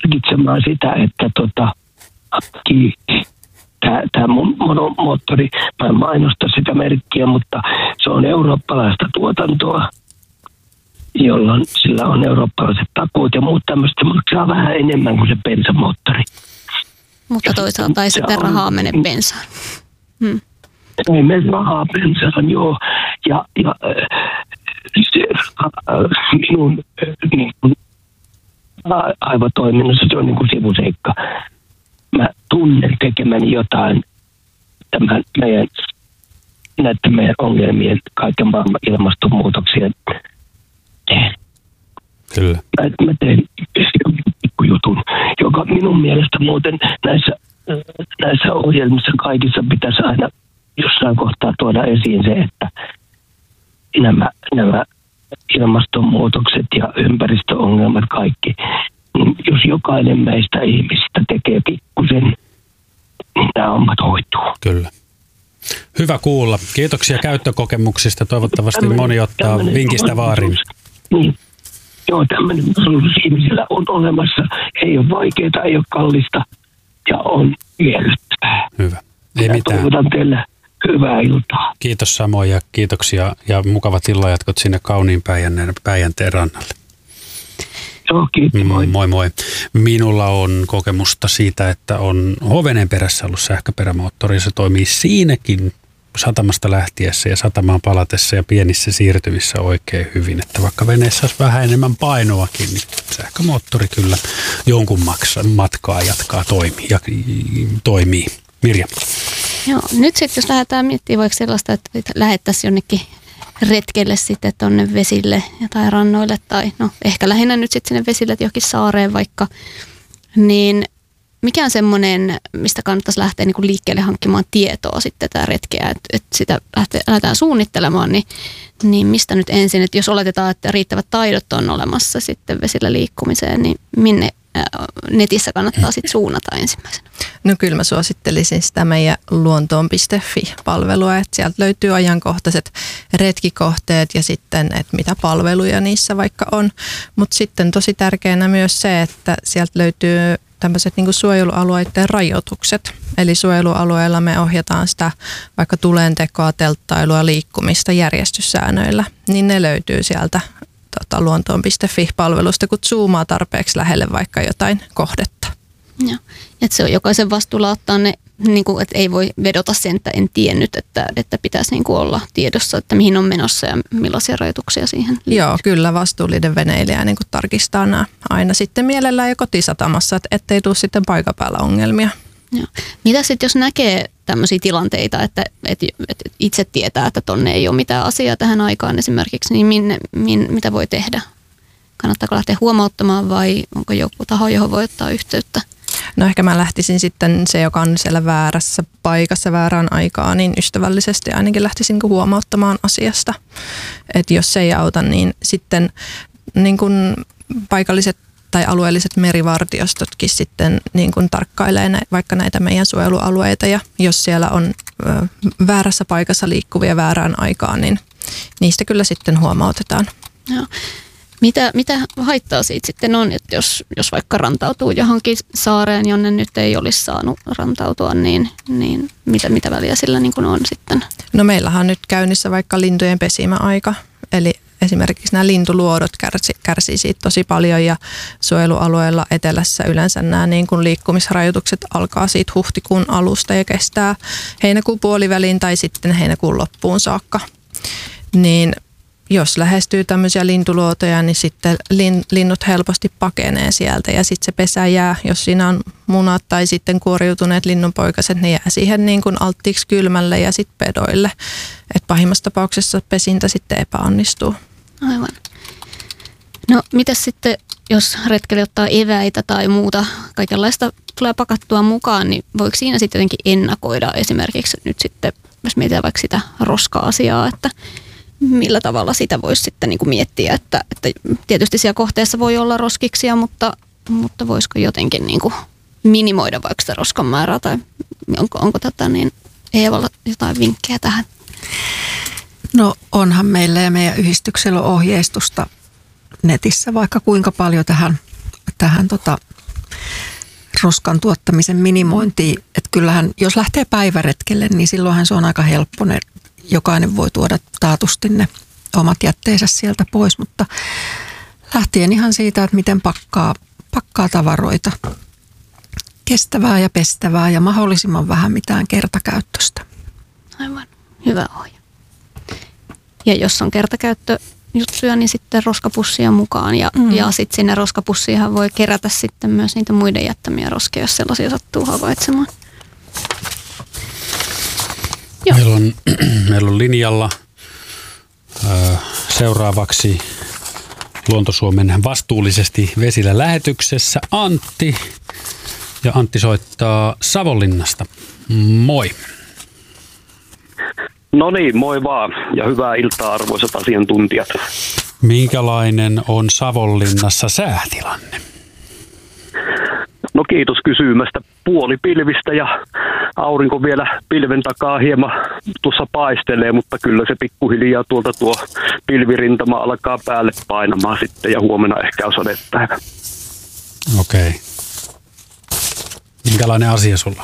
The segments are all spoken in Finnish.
harkitsemaan sitä, että tämä monomoottori, mä en mainosta sitä merkkiä, mutta se on eurooppalaista tuotantoa, jolloin sillä on eurooppalaiset takuut ja muut tämmöistä, maksaa vähän enemmän kuin se bensamoottori. Mutta toisaalta ei sitten rahaa mene bensaan. Ei mene rahaa bensaan, joo. Ja se, minun niin kuin aivotoiminnassa se on niin kuin sivuseikka. Mä tunnen tekemäni jotain näiden meidän ongelmien, kaiken maailman ilmastonmuutoksien. Kyllä. Mä teen pikkujutun, joka minun mielestä muuten näissä ohjelmissa kaikissa pitäisi aina jossain kohtaa tuoda esiin se, että nämä ilmastonmuutokset ja ympäristöongelmat kaikki, niin jos jokainen meistä ihmisistä tekee pikkusen, niin nämä hommat hoituu. Kyllä. Hyvä kuulla. Kiitoksia käyttökokemuksista. Toivottavasti moni ottaa vinkistä vaarin. Niin. Joo, tämmöinen mahdollisuus ihmisillä on olemassa. Ei ole vaikeaa, ei ole kallista ja on miellyttävää. Hyvä. Ei mitään. Toivotan teille hyvää iltaa. Kiitos samoin ja kiitoksia ja mukavat illanjatkot sinne kauniin Päijänteen rannalle. Joo, kiitos. Moi. Moi moi. Minulla on kokemusta siitä, että on Hovenen perässä ollut sähköperämoottori. Se toimii siinäkin satamasta lähtiessä ja satamaan palatessa ja pienissä siirtymissä oikein hyvin. Että vaikka veneessä olisi vähän enemmän painoakin, niin sähkömoottori kyllä jonkun matkaa jatkaa toimii. Mirja. Joo, nyt sitten jos lähdetään miettimään vaikka sellaista, että lähettäisiin jonnekin retkelle sitten tuonne vesille tai rannoille tai no ehkä lähinnä nyt sitten sinne vesille johonkin saareen vaikka, niin mikä on semmoinen, mistä kannattaisi lähteä niin kuin liikkeelle hankkimaan tietoa sitten tämä retkeä, että sitä lähdetään suunnittelemaan, niin mistä nyt ensin, että jos oletetaan, että riittävät taidot on olemassa sitten vesillä liikkumiseen, niin minne netissä kannattaa sitten suunnata ensimmäisenä? No kyllä mä suosittelisin sitä meidän luontoon.fi-palvelua, että sieltä löytyy ajankohtaiset retkikohteet ja sitten, että mitä palveluja niissä vaikka on. Mutta sitten tosi tärkeänä myös se, että sieltä löytyy tämmöiset niin kuin suojelualueiden rajoitukset. Eli suojelualueella me ohjataan sitä vaikka tulentekoa, telttailua, liikkumista järjestyssäännöillä, niin ne löytyy sieltä luontoon.fi-palvelusta, kun zoomaa tarpeeksi lähelle vaikka jotain kohdetta. Joo. Että se on jokaisen vastuulla ottaa ne, niin kuin, että ei voi vedota sen, että en tiennyt, että pitäisi niin kuin olla tiedossa, että mihin on menossa ja millaisia rajoituksia siihen liittyy. Joo, kyllä vastuullinen veneilijä niin kuin tarkistaa nämä aina sitten mielellään jo kotisatamassa, että ettei tule sitten paikan päällä ongelmia. Joo. Mitä sitten, jos näkee tämmöisiä tilanteita, että itse tietää, että tonne ei ole mitään asiaa tähän aikaan esimerkiksi, niin mitä voi tehdä? Kannattaako lähteä huomauttamaan vai onko joku taho, johon voi ottaa yhteyttä? No ehkä mä lähtisin sitten se, joka on siellä väärässä paikassa väärään aikaan, niin ystävällisesti ainakin lähtisin huomauttamaan asiasta. Että jos se ei auta, niin sitten niin kun paikalliset tai alueelliset merivartiostotkin sitten niin kun tarkkailee vaikka näitä meidän suojelualueita ja jos siellä on väärässä paikassa liikkuvia väärään aikaan, niin niistä kyllä sitten huomautetaan. Joo. Mitä haittaa siitä sitten on, että jos vaikka rantautuu johonkin saareen, jonne nyt ei olisi saanut rantautua, niin mitä väliä sillä niin kuin on sitten? No meillähän on nyt käynnissä vaikka lintujen pesimäaika, eli esimerkiksi nämä lintuluodot kärsii siitä tosi paljon ja suojelualueella etelässä yleensä nämä niin kuin liikkumisrajoitukset alkaa siitä huhtikuun alusta ja kestää heinäkuun puoliväliin tai sitten heinäkuun loppuun saakka. Niin jos lähestyy tämmöisiä lintuluotoja, niin sitten linnut helposti pakenee sieltä ja sitten se pesä jää, jos siinä on munat tai sitten kuoriutuneet linnunpoikaset, ne jää siihen niin kuin alttiiksi kylmälle ja sitten pedoille. Et pahimmassa tapauksessa pesintä sitten epäonnistuu. Aivan. No mitäs sitten, jos retkelle ottaa eväitä tai muuta, kaikenlaista tulee pakattua mukaan, niin voiko siinä sitten jotenkin ennakoida esimerkiksi nyt sitten, jos mietitään vaikka sitä roska-asiaa, että millä tavalla sitä voisi sitten niin kuin miettiä, että tietysti siellä kohteessa voi olla roskiksia, mutta voisiko jotenkin niin kuin minimoida vaikka sitä roskan määrää tai onko Eevalla jotain vinkkejä tähän? No onhan meillä ja meidän yhdistyksellä ohjeistusta netissä vaikka kuinka paljon tähän roskan tuottamisen minimointiin. Että kyllähän, jos lähtee päiväretkelle, niin silloinhan se on aika helppo. Jokainen voi tuoda taatusti ne omat jätteensä sieltä pois, mutta lähtien ihan siitä, että miten pakkaa tavaroita. Kestävää ja pestävää ja mahdollisimman vähän mitään kertakäyttöistä. Aivan, hyvä ohje. Ja jos on kertakäyttöjuttuja, niin sitten roskapussia mukaan. Ja sitten sinne roskapussiinhan voi kerätä sitten myös niitä muiden jättämiä roskia, jos sellaisia sattuu havaitsemaan. Meillä on linjalla seuraavaksi Luonto-Suomen vastuullisesti vesillä lähetyksessä Antti. Ja Antti soittaa Savonlinnasta. Moi. No niin, moi vaan ja hyvää iltaa arvoisat asiantuntijat. Minkälainen on Savonlinnassa säätilanne? No kiitos kysymästä. Puolipilvistä ja aurinko vielä pilven takaa hieman tuossa paistelee, mutta kyllä se pikkuhiljaa tuolta tuo pilvirintama alkaa päälle painamaan sitten ja huomenna ehkä on sadepäivä. Okei. Minkälainen asia sulla?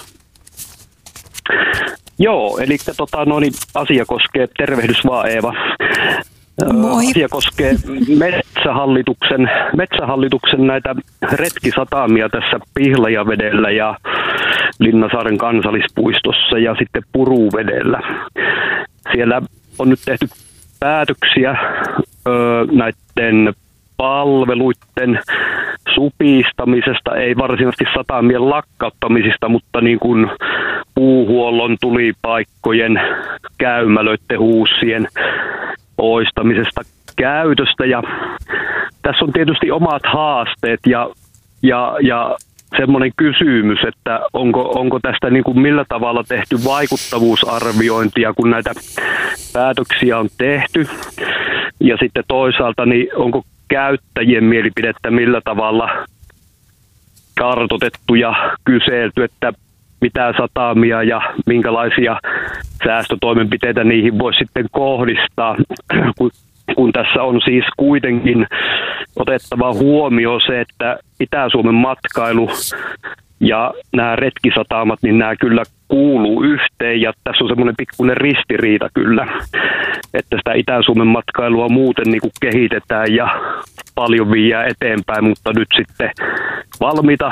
Joo, eli asia koskee, tervehdys vaan Eeva. Moi. Asia koskee metsähallituksen näitä retkisatamia tässä Pihlajavedellä ja Linnasaaren kansallispuistossa ja sitten Puruvedellä. Siellä on nyt tehty päätöksiä näiden palveluiden supistamisesta, ei varsinaisesti satamien lakkauttamisista, mutta niin kuin puuhuollon, tulipaikkojen, käymälöiden, huussien poistamisesta käytöstä. Ja tässä on tietysti omat haasteet ja semmoinen kysymys, että onko tästä niin kuin millä tavalla tehty vaikuttavuusarviointia, kun näitä päätöksiä on tehty. Ja sitten toisaalta, niin onko käyttäjien mielipidettä millä tavalla kartoitettu ja kyselty, että mitä satamia ja minkälaisia säästötoimenpiteitä niihin voisi sitten kohdistaa, kun tässä on siis kuitenkin otettava huomioon se, että Itä-Suomen matkailu ja nämä retkisatamat, niin nämä kyllä kuuluu yhteen ja tässä on semmoinen pikkuinen ristiriita kyllä, että sitä Itä-Suomen matkailua muuten niin kuin kehitetään ja paljon viiää eteenpäin, mutta nyt sitten valmiita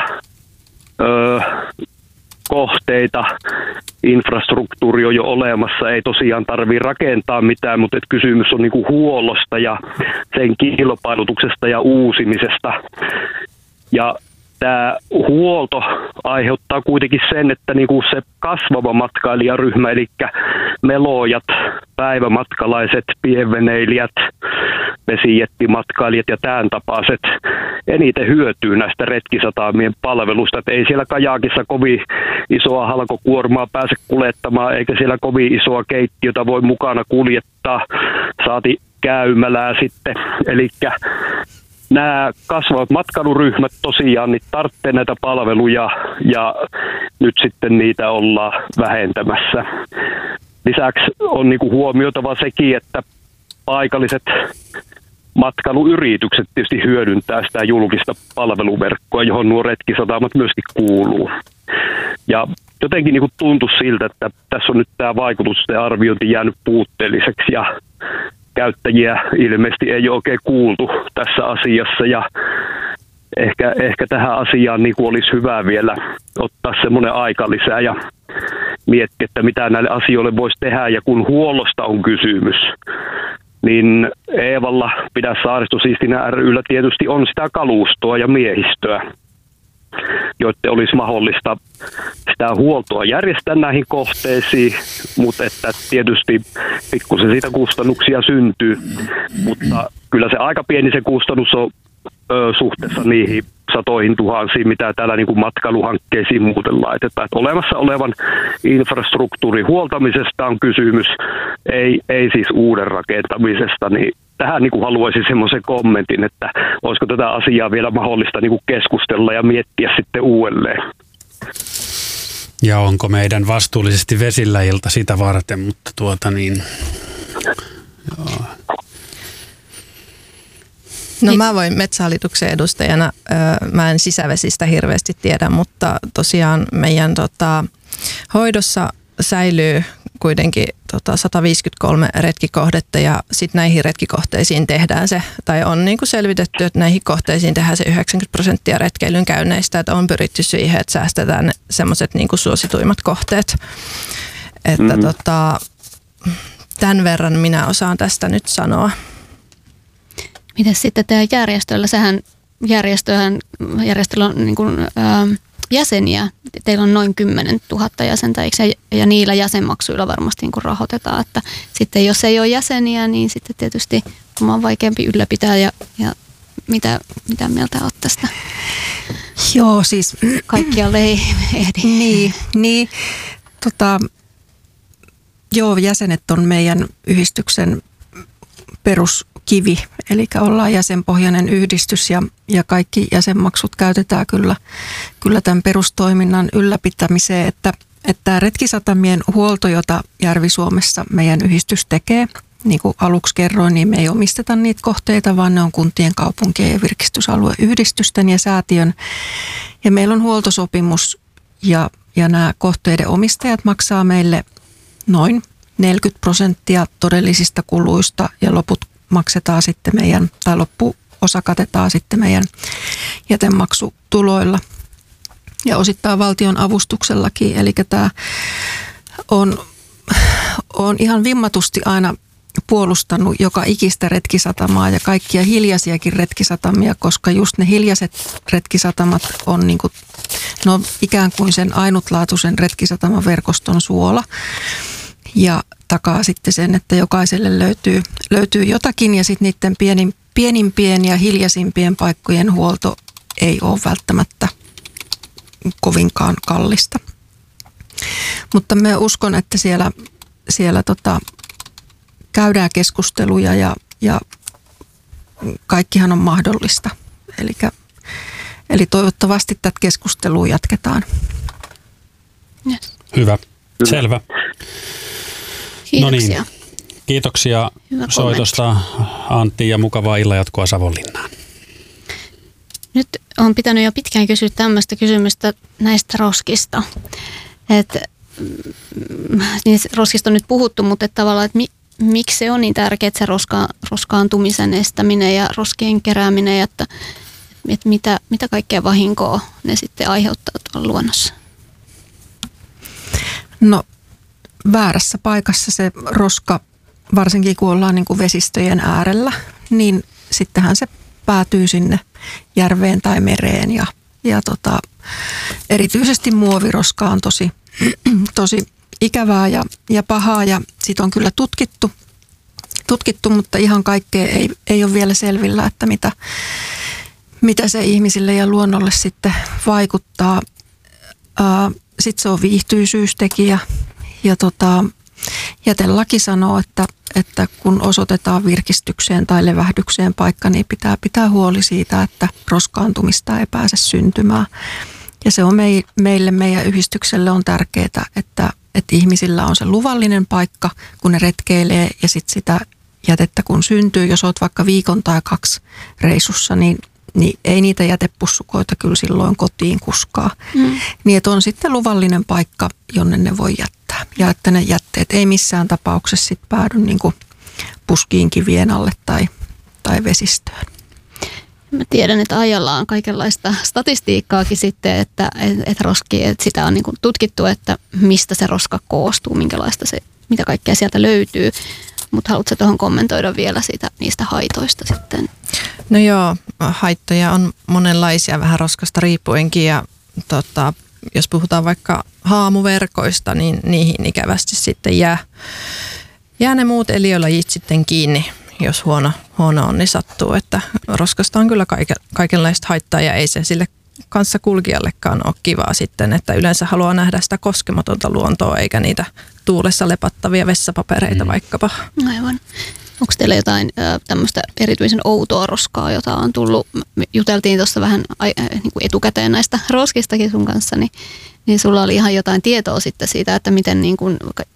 kohteita, infrastruktuuri on jo olemassa, ei tosiaan tarvitse rakentaa mitään, mutta kysymys on niinku huollosta ja sen kilpailutuksesta ja uusimisesta. Ja tämä huolto aiheuttaa kuitenkin sen, että niinku se kasvava matkailijaryhmä, eli melojat, päivämatkalaiset, pienveneilijät, vesijättimatkailijat ja tämän tapaiset eniten hyötyy näistä retkisatamien palvelusta. Et ei siellä kajakissa kovin isoa halkokuormaa pääse kuljettamaan, eikä siellä kovin isoa keittiötä voi mukana kuljettaa, saati käymälää sitten. Eli nämä kasvavat matkailuryhmät tosiaan niin tarvitsee näitä palveluja ja nyt sitten niitä ollaan vähentämässä. Lisäksi on niinku huomioitava sekin, että paikalliset matkailuyritykset tietysti hyödyntää sitä julkista palveluverkkoa, johon nuo retkisatamat myöskin kuuluu. Ja jotenkin niinku tuntui siltä, että tässä on nyt tämä vaikutusten arviointi jäänyt puutteelliseksi ja käyttäjiä ilmeisesti ei ole oikein kuultu tässä asiassa ja ehkä tähän asiaan niin kuin olisi hyvä vielä ottaa semmoinen aika lisää ja miettiä, että mitä näille asioille voisi tehdä ja kun huollosta on kysymys, niin Eevalla Pidä Saaristo Siistinä ry:llä tietysti on sitä kalustoa ja miehistöä, joiden olisi mahdollista sitä huoltoa järjestää näihin kohteisiin, mutta että tietysti pikkusen siitä kustannuksia syntyy, mutta kyllä se aika pieni se kustannus on suhteessa niihin satoihin tuhansiin, mitä täällä niin kuin matkailuhankkeisiin muuten laitetaan. Että olemassa olevan infrastruktuurin huoltamisesta on kysymys, ei siis uuden rakentamisesta, niin tähän niin kuin haluaisin semmoisen kommentin, että olisiko tätä asiaa vielä mahdollista niin kuin keskustella ja miettiä sitten uudelleen. Ja onko meidän vastuullisesti vesillä ilta sitä varten, mutta joo. No mä voin Metsähallituksen edustajana, mä en sisävesistä hirveästi tiedä, mutta tosiaan meidän hoidossa säilyy kuitenkin 153 retkikohdetta ja sitten näihin retkikohteisiin tehdään se, tai on niin kuin selvitetty, että näihin kohteisiin tehdään se 90% retkeilyn käynneistä, että on pyritty siihen, että säästetään semmoiset niin kuin suosituimmat kohteet. Että tämän verran minä osaan tästä nyt sanoa. Miten sitten teidän järjestöllä? Järjestöllä on niin kuin, jäseniä. Teillä on noin 10 000 jäsentä, eikö se? Ja niillä jäsenmaksuilla varmasti niin kuin rahoitetaan. Että sitten jos ei ole jäseniä, niin sitten tietysti on vaikeampi ylläpitää. Ja mitä mieltä olet tästä? Joo, siis kaikkialle ei ehdi. Niin. Joo, jäsenet on meidän yhdistyksen peruskivi, eli ollaan jäsenpohjainen yhdistys ja kaikki jäsenmaksut käytetään kyllä tämän perustoiminnan ylläpitämiseen, että retkisatamien huolto, jota Järvi-Suomessa meidän yhdistys tekee, niin kuin aluksi kerroin, niin me ei omisteta niitä kohteita, vaan ne on kuntien, kaupunkien ja virkistysalueyhdistysten ja säätiön. Ja meillä on huoltosopimus ja nämä kohteiden omistajat maksaa meille noin 40% todellisista kuluista ja loput maksetaan sitten loppuosa katetaan sitten meidän jätemaksutuloilla ja osittain valtion avustuksellakin. Eli tämä on ihan vimmatusti aina puolustanut joka ikistä retkisatamaa ja kaikkia hiljaisiakin retkisatamia, koska just ne hiljaiset retkisatamat on niin kuin, no ikään kuin sen ainutlaatuisen retkisatamaverkoston suola ja takaa sitten sen, että jokaiselle löytyy jotakin ja sitten niiden pienimpien ja hiljaisimpien paikkojen huolto ei ole välttämättä kovinkaan kallista. Mutta mä uskon, että siellä käydään keskusteluja ja kaikkihan on mahdollista. Eli toivottavasti tätä keskustelua jatketaan. Yes. Hyvä. Selvä. Kiitoksia. No niin. Kiitoksia soitosta, Antti, ja mukavaa illanjatkoa Savonlinnaan. Nyt on pitänyt jo pitkään kysyä tämmöistä kysymystä näistä roskista. Niin roskista on nyt puhuttu, mutta tavallaan, että miksi se on niin tärkeää, se roskaantumisen estäminen ja roskien kerääminen, että mitä kaikkea vahinkoa ne sitten aiheuttaa tuolla luonnossa? No väärässä paikassa se roska, varsinkin kun ollaan niin kuin vesistöjen äärellä, niin sittenhän se päätyy sinne järveen tai mereen ja erityisesti muoviroska on tosi ikävää ja pahaa ja siitä on kyllä tutkittu, mutta ihan kaikkea ei ole vielä selvillä, että mitä se ihmisille ja luonnolle sitten vaikuttaa. Sitten se on viihtyisyystekijä ja jätelaki sanoo, että kun osoitetaan virkistykseen tai levähdykseen paikka, niin pitää huoli siitä, että roskaantumista ei pääse syntymään. Ja se on meidän yhdistykselle on tärkeää, että ihmisillä on se luvallinen paikka, kun ne retkeilee ja sitten sitä jätettä kun syntyy. Jos olet vaikka viikon tai 2 reissussa, niin ei niitä jätepussukoita kyllä silloin kotiin kuskaa. Niin että on sitten luvallinen paikka, jonne ne voi jättää. Ja että ne jätteet ei missään tapauksessa sitten päädy niin kuin puskiin, kivien alle tai vesistöön. Mä tiedän, että ajalla on kaikenlaista statistiikkaakin sitten, että sitä on niin kuin tutkittu, että mistä se roska koostuu, mitä kaikkea sieltä löytyy. Mutta haluatko tuohon kommentoida vielä niistä haitoista sitten? No joo, haittoja on monenlaisia vähän roskasta riippuenkin ja jos puhutaan vaikka haamuverkoista, niin niihin ikävästi sitten jää ne muut eliölajit sitten kiinni, jos huono onni sattuu. Että roskasta on kyllä kaikenlaista haittaa ja ei se sille kanssakulkijallekaan ole kivaa sitten, että yleensä haluaa nähdä sitä koskematonta luontoa eikä niitä tuulessa lepattavia vessapapereita vaikkapa. Aivan. Onko teillä jotain tämmöistä erityisen outoa roskaa, jota on tullut? Juteltiin tuossa vähän niin kuin etukäteen näistä roskistakin sun kanssa, niin sulla oli ihan jotain tietoa sitten siitä, että miten niin kuin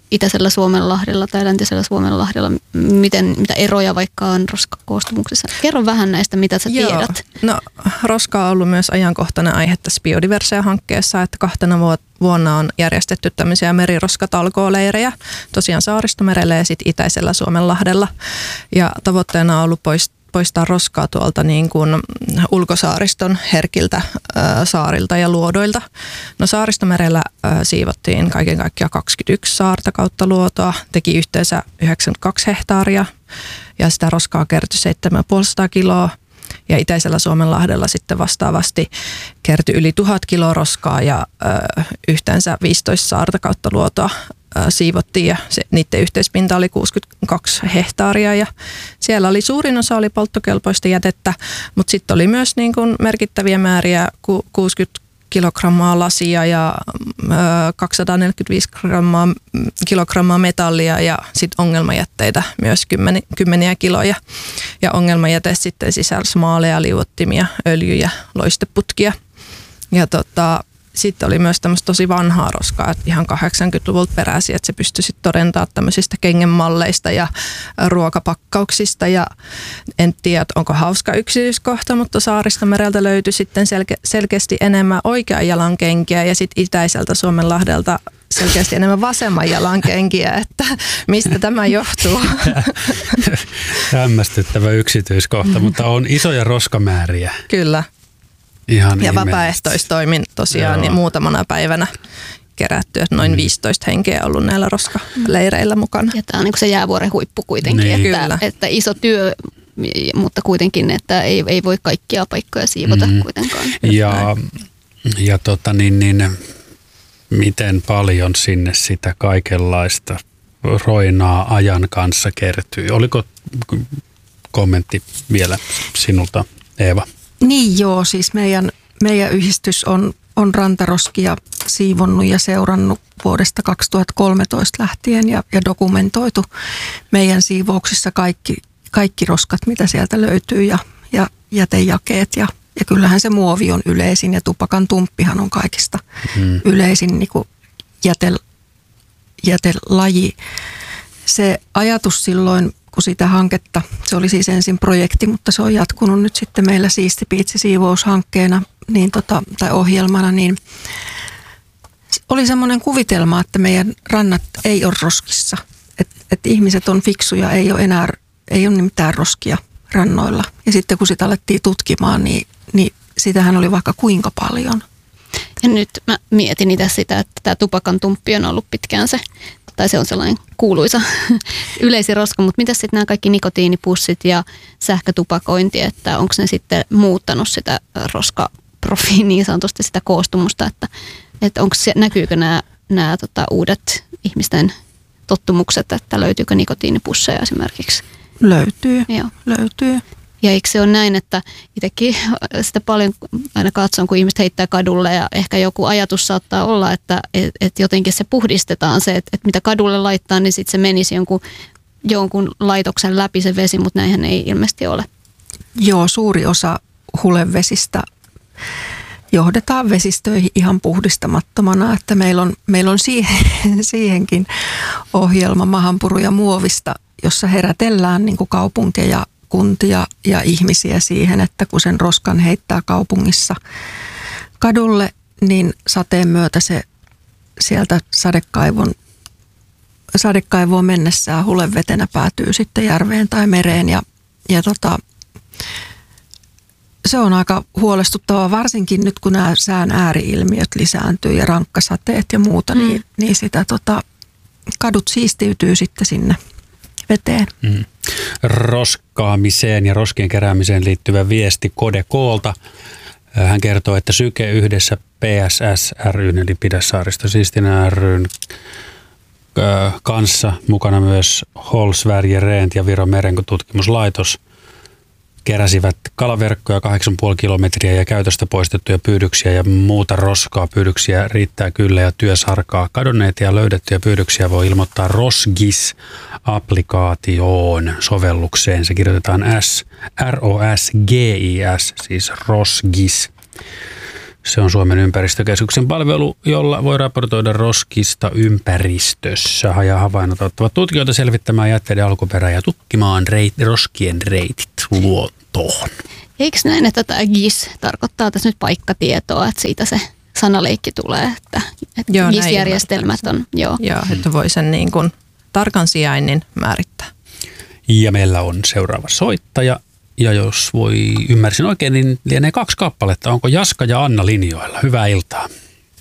itäisellä Suomenlahdella tai läntisellä Suomenlahdella, mitä eroja vaikka on roskakoostumuksessa? Kerro vähän näistä, mitä sä tiedät. No, roska on ollut myös ajankohtainen aihe tässä Biodiversia-hankkeessa, että 2 vuonna on järjestetty tämmöisiä meriroskatalkooleirejä, tosiaan Saaristomerellä ja sitten itäisellä Suomenlahdella. Ja tavoitteena on ollut poistaa roskaa tuolta niin kuin ulkosaariston herkiltä saarilta ja luodoilta. No Saaristomerellä siivottiin kaiken kaikkiaan 21 saarta kautta luotoa, teki yhteensä 92 hehtaaria ja sitä roskaa kertyi 750 kiloa. Ja itäisellä Suomenlahdella sitten vastaavasti kertyi yli 1000 kiloa roskaa ja yhteensä 15 saarta kautta luotoa siivottiin ja niiden yhteispinta oli 62 hehtaaria ja siellä oli suurin osa oli polttokelpoista jätettä, mutta sitten oli myös niin kuin merkittäviä määriä 60 kilogrammaa lasia ja 245 kilogrammaa metallia ja sitten ongelmajätteitä myös kymmeniä kiloja. Ja ongelmajäte sitten sisälsi maaleja, liuottimia, öljyjä, loisteputkia. Ja sitten oli myös tämmöistä tosi vanhaa roskaa, että ihan 80-luvulta peräisin, että se pystyi sitten todentamaan tämmöisistä kengänmalleista ja ruokapakkauksista. Ja en tiedä, onko hauska yksityiskohta, mutta Saaristomereltä löytyi sitten selkeästi enemmän oikean jalan kenkiä ja sitten itäiseltä Suomenlahdelta selkeästi enemmän vasemman jalan kenkiä, että mistä tämä johtuu. Hämmästyttävä yksityiskohta, mutta on isoja roskamääriä. Kyllä. Ihan ja vapaaehtoistoimin tosiaan niin muutamana päivänä kerätty, että noin 15 henkeä ollut näillä roskaleireillä mukana. Ja tämä on niin se jäävuoren huippu kuitenkin, niin. että iso työ, mutta kuitenkin, että ei voi kaikkia paikkoja siivota kuitenkaan. Ja miten paljon sinne sitä kaikenlaista roinaa ajan kanssa kertyy? Oliko kommentti vielä sinulta, Eeva? Niin joo, siis meidän yhdistys on rantaroskia siivonnut ja seurannut vuodesta 2013 lähtien ja dokumentoitu meidän siivouksissa kaikki roskat, mitä sieltä löytyy ja jätejakeet ja kyllähän se muovi on yleisin ja tupakan tumppihan on kaikista yleisin niin kuin jätelaji. Se ajatus silloin, kun sitä hanketta, se oli siis ensin projekti, mutta se on jatkunut nyt sitten meillä Siisti Piitsi -siivoushankkeena niin tai ohjelmana, niin oli semmoinen kuvitelma, että meidän rannat ei ole roskissa. Että ihmiset on fiksuja, ei ole mitään roskia rannoilla. Ja sitten kun sitä alettiin tutkimaan, niin sitähän oli vaikka kuinka paljon. Ja nyt mä mietin itse sitä, että tämä tupakan tumppi on ollut pitkään se on sellainen kuuluisa yleisin roska, mutta mitä sitten nämä kaikki nikotiinipussit ja sähkötupakointi, että onko ne sitten muuttanut sitä roskaprofiin niin sanotusti sitä koostumusta, että näkyykö nämä uudet ihmisten tottumukset, että löytyykö nikotiinipusseja esimerkiksi? Löytyy. Ja eikö se ole näin, että itsekin sitä paljon aina katson, kun ihmiset heittää kadulle ja ehkä joku ajatus saattaa olla, että jotenkin se puhdistetaan se, että mitä kadulle laittaa, niin sitten se menisi jonkun laitoksen läpi se vesi, mutta näinhän ei ilmeisesti ole. Joo, suuri osa hulevesistä johdetaan vesistöihin ihan puhdistamattomana, että meillä on siihenkin ohjelma Mahanpuru ja muovista, jossa herätellään niin kuin kaupunkeja, kuntia ja ihmisiä siihen, että kun sen roskan heittää kaupungissa kadulle, niin sateen myötä se sieltä sadekaivoon mennessään hulevetenä päätyy sitten järveen tai mereen ja se on aika huolestuttavaa, varsinkin nyt kun nämä sään ääriilmiöt lisääntyy ja rankkasateet ja muuta, niin sitä kadut siistiytyy sitten sinne veteen. Roskaamiseen ja roskien keräämiseen liittyvä viesti Kode Koolta. Hän kertoo, että Syke yhdessä PSS ryn eli Pidä saaristo siistinä ryn kanssa, mukana myös Håll Sverige Rent ja Viron merenkotutkimuslaitos, keräsivät kalaverkkoja 8,5 kilometriä ja käytöstä poistettuja pyydyksiä ja muuta roskaa. Pyydyksiä riittää kyllä ja työsarkaa. Kadonneita ja löydettyjä pyydyksiä voi ilmoittaa Rosgis-applikaatioon sovellukseen. Se kirjoitetaan ROSGIS, siis Rosgis. Se on Suomen ympäristökeskuksen palvelu, jolla voi raportoida roskista ympäristössä ja havainnot auttavat tutkijoita selvittämään jätteiden alkuperää ja tutkimaan roskien reitit luontoon. Eikö näin, että tämä GIS tarkoittaa tässä nyt paikkatietoa, että siitä se sanaleikki tulee, että GIS-järjestelmät on, Joo, että voi sen niin kuin tarkan sijainnin määrittää. Ja meillä on seuraava soittaja. Ja jos ymmärsin oikein, niin lienee 2 kappaletta. Onko Jaska ja Anna linjoilla? Hyvää iltaa.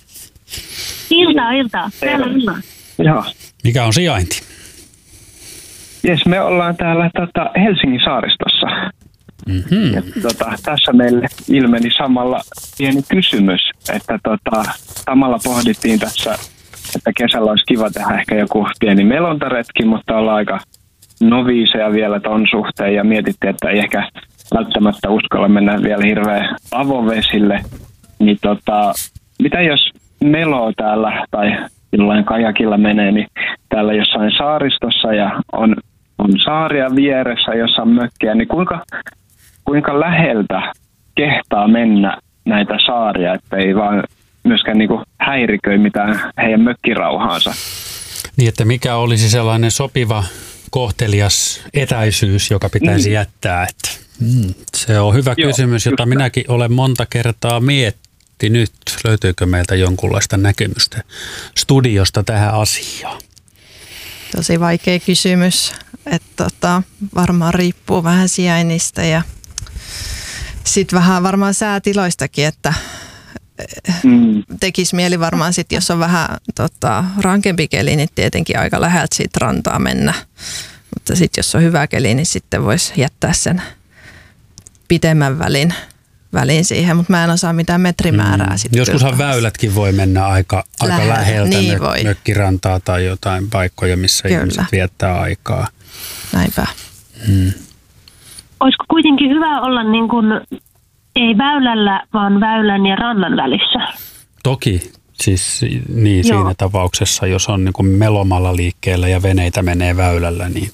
Iltaa. Täällä iltaa. Joo. Mikä on sijainti? Jes, me ollaan täällä Helsingin saaristossa. Mm-hmm. Ja, tässä meille ilmeni samalla pieni kysymys, että samalla pohdittiin tässä, että kesällä olisi kiva tehdä ehkä joku pieni melontaretki, mutta ollaan aika noviiseja vielä ton suhteen ja mietittiin, että ei ehkä välttämättä uskalla mennä vielä hirveän avovesille. Niin mitä jos meloo täällä tai jollain kajakilla menee, niin täällä jossain saaristossa ja on saaria vieressä, jossa on mökkejä, niin kuinka läheltä kehtaa mennä näitä saaria, että ei vaan myöskään niinku häiriköi mitään heidän mökkirauhaansa. Niin, että mikä olisi sellainen sopiva kohtelias etäisyys, joka pitäisi jättää. Että, se on hyvä kysymys, jota minäkin olen monta kertaa miettinyt. Löytyykö meiltä jonkunlaista näkemystä studiosta tähän asiaan? Tosi vaikea kysymys, että varmaan riippuu vähän sijainnista ja sitten vähän varmaan säätiloistakin, että tekisi mieli varmaan sitten, jos on vähän rankempi keli, niin tietenkin aika läheltä siitä rantaa mennä. Mutta sitten jos on hyvä keli, niin sitten voisi jättää sen pitemmän välin siihen, mutta mä en osaa mitään metrimäärää. Joskushan väylätkin voi mennä aika läheltä niin mökkirantaa tai jotain paikkoja, missä ihmiset viettää aikaa. Näinpä. Olisiko kuitenkin hyvä olla niin kuin ei väylällä, vaan väylän ja rannan välissä? Toki. Siis niin, siinä tapauksessa, jos on niin kuin melomalla liikkeellä ja veneitä menee väylällä, niin.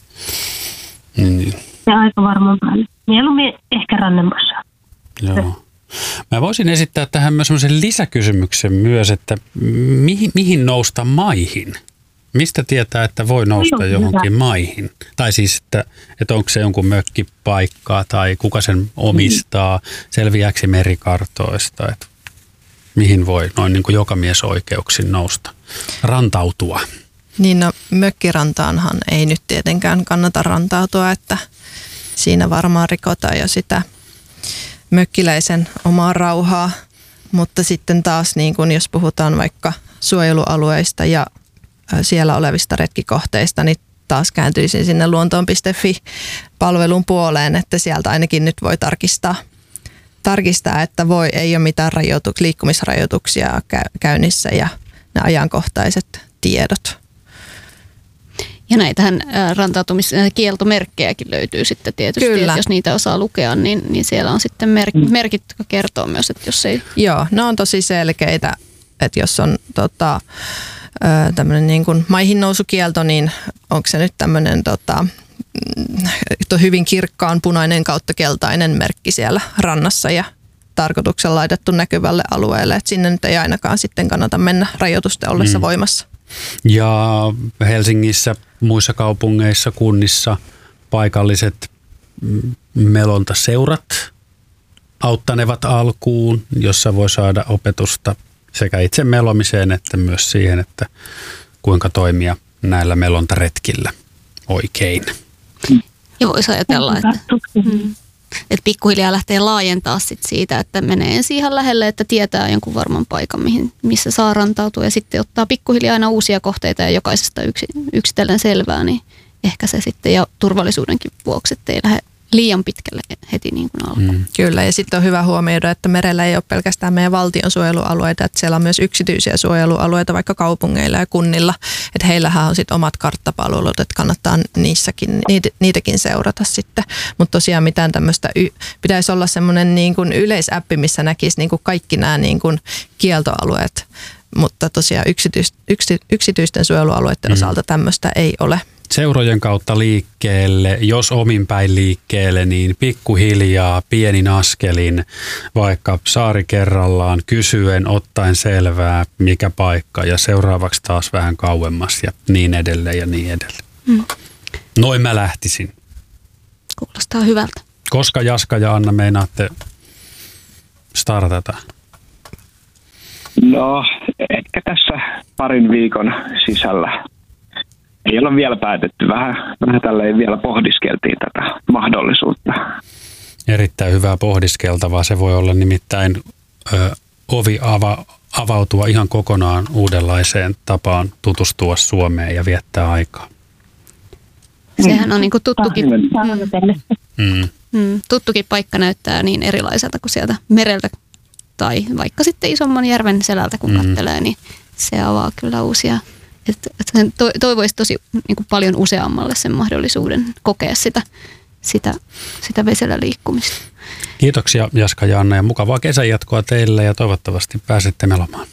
Ja aika varmaan päälle. Mieluummin ehkä rannemmassa. Joo. Mä voisin esittää tähän myös sellaisen lisäkysymyksen myös, että mihin nousta maihin? Mistä tietää, että voi nousta johonkin maihin? Tai siis, että onko se jonkun mökkipaikkaa tai kuka sen omistaa, selviääksi merikartoista, että mihin voi noin niin kuin jokamiesoikeuksin nousta, rantautua? Niin mökkirantaanhan ei nyt tietenkään kannata rantautua, että siinä varmaan rikotaan jo sitä mökkiläisen omaa rauhaa, mutta sitten taas niin kun jos puhutaan vaikka suojelualueista ja siellä olevista retkikohteista, niin taas kääntyisin sinne luontoon.fi-palvelun puoleen, että sieltä ainakin nyt voi tarkistaa, että ei ole mitään liikkumisrajoituksia käynnissä ja ne ajankohtaiset tiedot. Ja näitähän rantautumiskieltomerkkejäkin löytyy sitten tietysti, että jos niitä osaa lukea, niin siellä on sitten merkit, jotka kertoo myös, että jos ei. Joo, ne on tosi selkeitä, että jos on tämmöinen niin kuin maihin nousukielto, niin onko se nyt tämmöinen hyvin kirkkaan punainen kautta keltainen merkki siellä rannassa ja tarkoituksella laitettu näkyvälle alueelle, että sinne nyt ei ainakaan sitten kannata mennä rajoitusten ollessa voimassa. Ja Helsingissä, muissa kaupungeissa, kunnissa paikalliset melontaseurat auttanevat alkuun, jossa voi saada opetusta sekä itse melomiseen että myös siihen, että kuinka toimia näillä melontaretkillä oikein. Ja voisi ajatella, että pikkuhiljaa lähtee laajentaa siitä, että menee ensin ihan lähelle, että tietää jonkun varman paikan, missä saa rantautua ja sitten ottaa pikkuhiljaa aina uusia kohteita ja jokaisesta yksitellen selvää, niin ehkä se sitten ja turvallisuudenkin vuoksi, ettei lähde liian pitkälle heti niin kuin alkuun. Kyllä, ja sitten on hyvä huomioida, että merellä ei ole pelkästään meidän valtion suojelualueita, että siellä on myös yksityisiä suojelualueita vaikka kaupungeilla ja kunnilla, että heillähän on sitten omat karttapalvelut, että kannattaa niitäkin seurata sitten, mutta tosiaan mitään tämmöistä, pitäisi olla semmoinen niin kuin yleisäppi, missä näkisi niin kuin kaikki nämä niin kuin kieltoalueet, mutta tosiaan yksityisten suojelualueiden osalta tämmöistä ei ole. seurojen kautta liikkeelle, jos ominpäin liikkeelle, niin pikkuhiljaa pienin askelin, vaikka saari kerrallaan, kysyen, ottaen selvää, mikä paikka ja seuraavaksi taas vähän kauemmas ja niin edelleen ja niin edelleen. Noin mä lähtisin. Kuulostaa hyvältä. Koska Jaska ja Anna meinaatte startata? No, ehkä tässä parin viikon sisällä. Ei ole vielä päätetty. Vähän tälleen vielä pohdiskeltiin tätä mahdollisuutta. Erittäin hyvää pohdiskeltavaa. Se voi olla nimittäin ovi avautua ihan kokonaan uudenlaiseen tapaan tutustua Suomeen ja viettää aikaa. Sehän on niin kuin tuttukin paikka näyttää niin erilaiselta kuin sieltä mereltä tai vaikka sitten isomman järven selältä kun katselee, niin se avaa kyllä uusia. Toivoisi tosi niin kuin paljon useammalle sen mahdollisuuden kokea sitä vesellä liikkumista. Kiitoksia Jaska ja Anna ja mukavaa kesän jatkoa teille ja toivottavasti pääsette melomaan.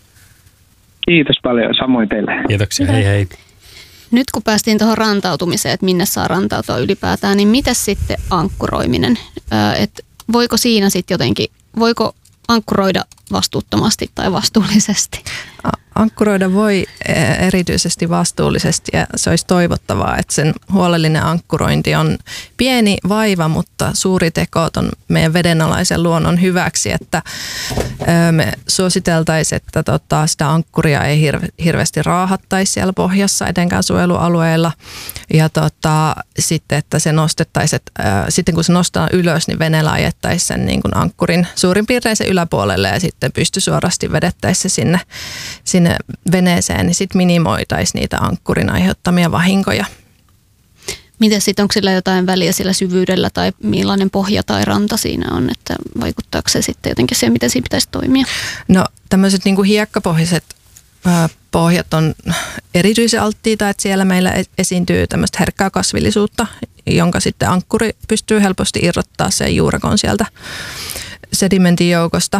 Kiitos paljon, samoin teille. Kiitoksia, hei hei. Nyt kun päästiin tuohon rantautumiseen, että minne saa rantautua ylipäätään, niin mitäs sitten ankkuroiminen? Voiko siinä sitten jotenkin, voiko ankkuroida vastuuttomasti tai vastuullisesti? Ankkuroida voi erityisesti vastuullisesti ja se olisi toivottavaa, että sen huolellinen ankkurointi on pieni vaiva, mutta suuri teko on meidän vedenalaisen luonnon hyväksi, että me suositeltaisiin, että sitä ankkuria ei hirveästi raahattaisi siellä pohjassa etenkään suojelualueilla ja sitten, että se nostettaisiin, sitten kun se nostaa ylös, niin veneellä ajettaisiin sen niin kuin ankkurin suurin piirtein sen yläpuolelle ja sitten pystysuorasti vedettäisiin se sinne veneeseen, niin sitten minimoitaisiin niitä ankkurin aiheuttamia vahinkoja. Miten sitten, onko sillä jotain väliä sillä syvyydellä tai millainen pohja tai ranta siinä on, että vaikuttaako se sitten jotenkin siihen, miten siinä pitäisi toimia? No tämmöiset niin kuin hiekkapohjaiset pohjat on erityisen alttiita, että siellä meillä esiintyy tämmöistä herkkää kasvillisuutta, jonka sitten ankkuri pystyy helposti irrottaa sen juurakon sieltä sedimentin joukosta.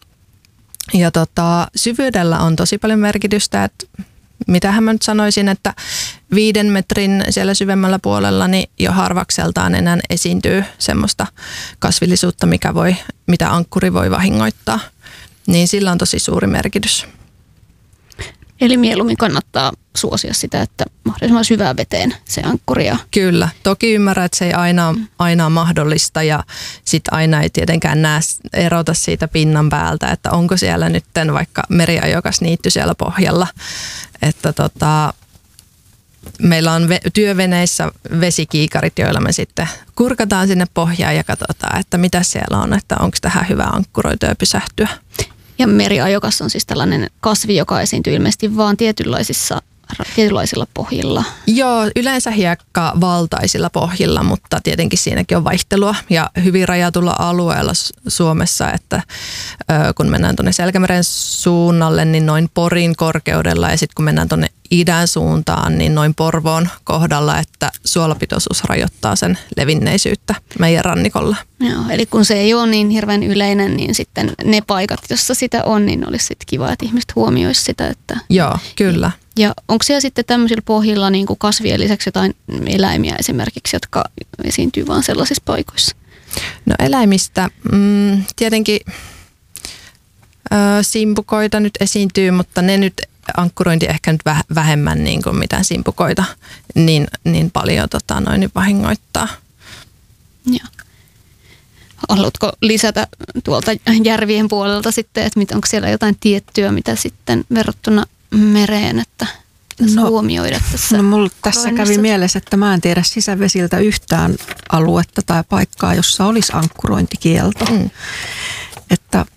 Ja syvyydellä on tosi paljon merkitystä, että mitähän mä nyt sanoisin, että 5 metrin siellä syvemmällä puolella niin jo harvakseltaan enää esiintyy semmoista kasvillisuutta, mitä ankkuri voi vahingoittaa, niin sillä on tosi suuri merkitys. Eli mieluummin kannattaa suosia sitä, että mahdollisimman syvään veteen se ankkuri. Kyllä, toki ymmärrän, että se ei aina ole mahdollista ja sitten aina ei tietenkään erota siitä pinnan päältä, että onko siellä nyt vaikka meriajokas niitty siellä pohjalla. Että meillä on työveneissä vesikiikarit, joilla me sitten kurkataan sinne pohjaan ja katsotaan, että mitä siellä on, että onko tähän hyvä ankkuroitua ja pysähtyä. Ja meriajokas on siis tällainen kasvi, joka esiintyy ilmeisesti vaan tietynlaisilla pohjilla. Joo, yleensä hiekkavaltaisilla pohjilla, mutta tietenkin siinäkin on vaihtelua ja hyvin rajatulla alueella Suomessa, että kun mennään tuonne Selkämeren suunnalle, niin noin Porin korkeudella ja sitten kun mennään tuonne idän suuntaan, niin noin Porvoon kohdalla, että suolapitoisuus rajoittaa sen levinneisyyttä meidän rannikolla. Joo, eli kun se ei ole niin hirveän yleinen, niin sitten ne paikat, jossa sitä on, niin olisi sitten kiva, että ihmiset huomioisivat sitä. Että joo, kyllä. Ja onko siellä sitten tämmöisillä pohjilla niin kuin kasvien lisäksi jotain eläimiä esimerkiksi, jotka esiintyy vain sellaisissa paikoissa? No eläimistä tietenkin simpukoita nyt esiintyy, mutta ne nyt ankkurointi ehkä nyt vähemmän niin kuin mitään simpukoita niin paljon niin vahingoittaa. Joo. Haluatko lisätä tuolta järvien puolelta sitten, että onko siellä jotain tiettyä, mitä sitten verrattuna mereen, että huomioida tässä? No mulla tässä kävi mielessä, että mä en tiedä sisävesiltä yhtään aluetta tai paikkaa, jossa olisi ankkurointikielto. Että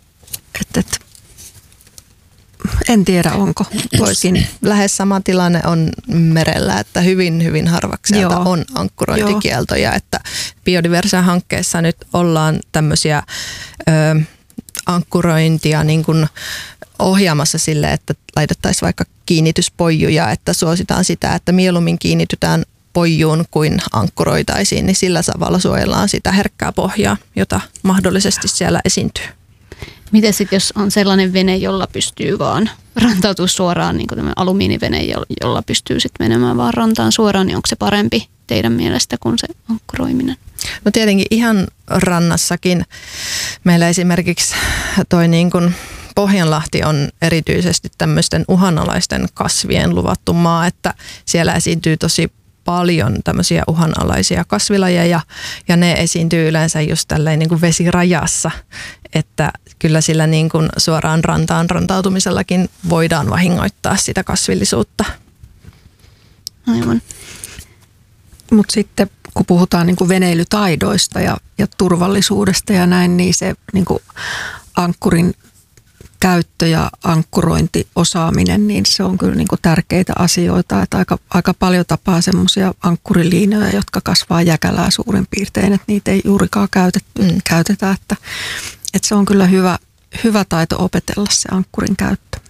en tiedä, onko toisin. Lähes sama tilanne on merellä, että hyvin, hyvin harvakselta on ankkurointikieltoja. Että Biodiversa-hankkeessa nyt ollaan tämmöisiä ankkurointia niin kuin ohjaamassa sille, että laitettaisiin vaikka kiinnityspoijuja, että suositaan sitä, että mieluummin kiinnitytään poijuun kuin ankkuroitaisiin, niin sillä tavalla suojellaan sitä herkkää pohjaa, jota mahdollisesti siellä esiintyy. Miten sitten, jos on sellainen vene, jolla pystyy vaan rantautua suoraan niin kuin alumiinivene, jolla pystyy sitten menemään vaan rantaan suoraan, niin onko se parempi teidän mielestä kuin se ankkuroiminen? No tietenkin ihan rannassakin meillä esimerkiksi toi niin kuin Pohjanlahti on erityisesti tämmöisten uhanalaisten kasvien luvattu maa, että siellä esiintyy tosi paljon tämmöisiä uhanalaisia kasvilajeja ja ne esiintyy yleensä just tälleen niin kuin vesirajassa, että kyllä sillä niin kuin suoraan rantaan rantautumisellakin voidaan vahingoittaa sitä kasvillisuutta. Aivan. Mutta sitten kun puhutaan niin kuin veneilytaidoista ja turvallisuudesta ja näin, niin se niin kuin ankkurin käyttö ja ankkurointiosaaminen, niin se on kyllä niin kuin tärkeitä asioita. Että aika paljon tapaa semmoisia ankkuriliinoja, jotka kasvaa jäkälää suurin piirtein, että niitä ei juurikaan käytetä. Että se on kyllä hyvä taito opetella se ankkurin käyttö.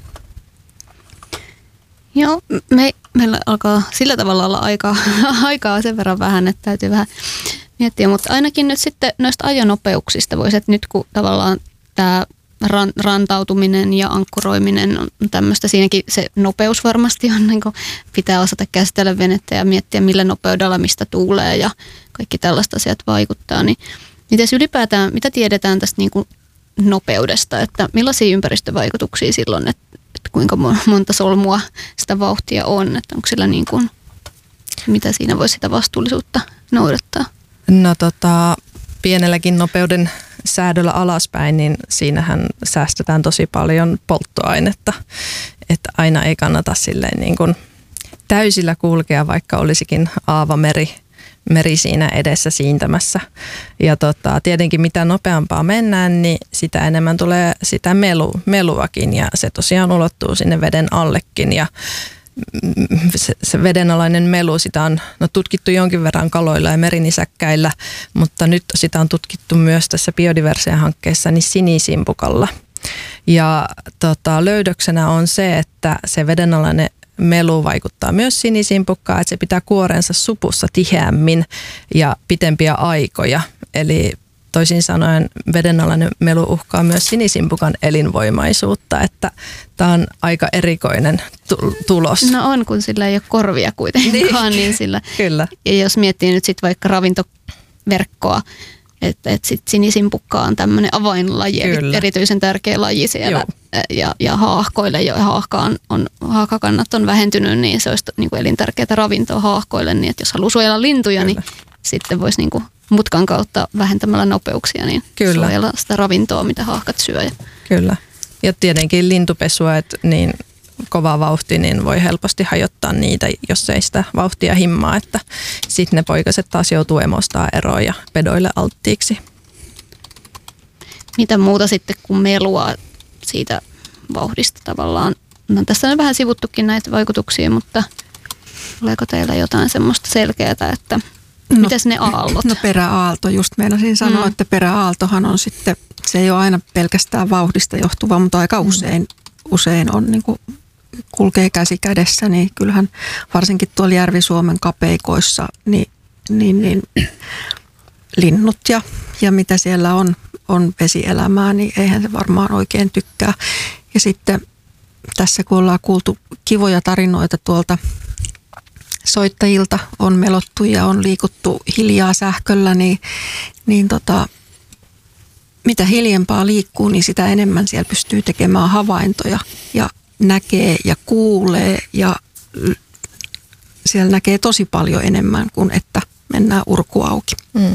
Joo, meillä alkaa sillä tavalla olla aikaa sen verran vähän, että täytyy vähän miettiä, mutta ainakin nyt sitten noista ajonopeuksista voisi, että nyt kun tavallaan tämä rantautuminen ja ankkuroiminen on tämmöistä, siinäkin se nopeus varmasti on, niin kuin pitää osata käsitellä venettä ja miettiä millä nopeudella mistä tuulee ja kaikki tällaiset asiat vaikuttaa, niin mites ylipäätään, mitä tiedetään tästä niin kuin nopeudesta, että millaisia ympäristövaikutuksia silloin, että kuinka monta solmua sitä vauhtia on, että onko sillä niin kuin, mitä siinä voi sitä vastuullisuutta noudattaa? No pienelläkin nopeuden säädöllä alaspäin, niin siinähän säästetään tosi paljon polttoainetta, että aina ei kannata silleen niin kuin täysillä kulkea, vaikka olisikin aavameri siinä edessä siintämässä. Ja tietenkin mitä nopeampaa mennään, niin sitä enemmän tulee sitä meluakin ja se tosiaan ulottuu sinne veden allekin ja se vedenalainen melu, sitä on tutkittu jonkin verran kaloilla ja merinisäkkäillä, mutta nyt sitä on tutkittu myös tässä biodiversia-hankkeessa niin sinisimpukalla. Ja löydöksenä on se, että se vedenalainen melu vaikuttaa myös sinisimpukkaan, että se pitää kuorensa supussa tiheämmin ja pitempiä aikoja. Eli toisin sanoen vedenalainen melu uhkaa myös sinisimpukan elinvoimaisuutta, että tämä on aika erikoinen tulos. No on, kun sillä ei ole korvia kuitenkaan. niin sillä, Kyllä. Ja jos miettii nyt sitten vaikka ravintoverkkoa, että sit sinisimpukka on tämmöinen avainlaji, erityisen tärkeä laji siellä. Ja haahkoille, jo haahkakannat on vähentynyt, niin se olisi niin kuin elintärkeää ravintoa haahkoille, niin että jos haluaa suojella lintuja, niin sitten voisi niin kuin mutkan kautta vähentämällä nopeuksia, niin suojella sitä ravintoa, mitä haahkat syö. Kyllä. Ja tietenkin lintupesua, että niin kova vauhti, niin voi helposti hajottaa niitä, jos ei sitä vauhtia himmaa, että sitten ne poikaset taas joutuu emostaa eroon ja pedoille alttiiksi. Mitä muuta sitten kuin melua siitä vauhdista tavallaan? No, tässä on vähän sivuttukin näitä vaikutuksia, mutta oleeko teillä jotain semmoista selkeää, että mitäs ne aallot? No peräaalto, just meinasin sanoa, että peräaaltohan on sitten, se ei ole aina pelkästään vauhdista johtuva, mutta aika usein on niin kuin kulkee käsi kädessä, niin kyllähän varsinkin tuolla Järvi-Suomen kapeikoissa, niin linnut ja mitä siellä on vesielämää, niin eihän se varmaan oikein tykkää. Ja sitten tässä kun ollaan kuultu kivoja tarinoita tuolta soittajilta, on melottu ja on liikuttu hiljaa sähköllä, niin mitä hiljempaa liikkuu, niin sitä enemmän siellä pystyy tekemään havaintoja ja näkee ja kuulee ja siellä näkee tosi paljon enemmän kuin että mennään urku auki.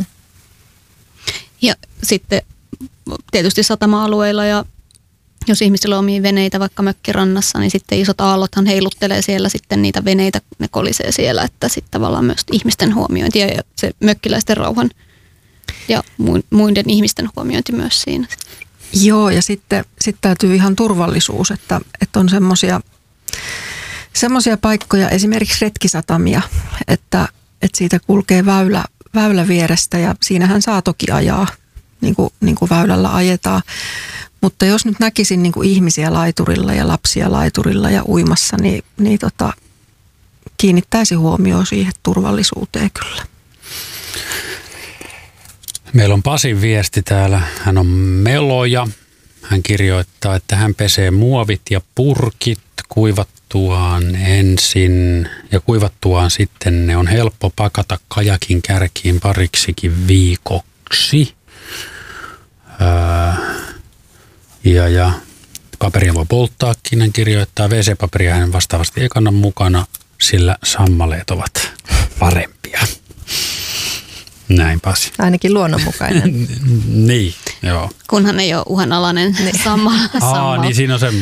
Ja sitten tietysti satama-alueilla ja jos ihmisillä on omia veneitä vaikka mökkirannassa, niin sitten isot aallothan heiluttelee siellä sitten niitä veneitä, ne kolisee siellä, että sitten tavallaan myös ihmisten huomiointi ja se mökkiläisten rauhan ja muiden ihmisten huomiointi myös siinä. Joo, ja sitten täytyy ihan turvallisuus, että on semmoisia paikkoja, esimerkiksi retkisatamia, että siitä kulkee väylä vierestä ja siinähän saa toki ajaa, niin kuin väylällä ajetaan. Mutta jos nyt näkisin niin kuin ihmisiä laiturilla ja lapsia laiturilla ja uimassa, niin kiinnittäisi huomioon siihen turvallisuuteen kyllä. Meillä on Pasin viesti täällä. Hän on meloja. Hän kirjoittaa, että hän pesee muovit ja purkit kuivattuaan ensin ja kuivattuaan sitten ne on helppo pakata kajakin kärkiin pariksikin viikoksi. Ja paperia voi polttaakin, hän kirjoittaa. WC-paperia hän vastaavasti ei kanna mukana, sillä sammaleet ovat parempia. Näin, Pasi. Ainakin luonnonmukainen. Niin, joo. Kunhan ei ole uhanalainen sammal. Niin siinä on semmoinen.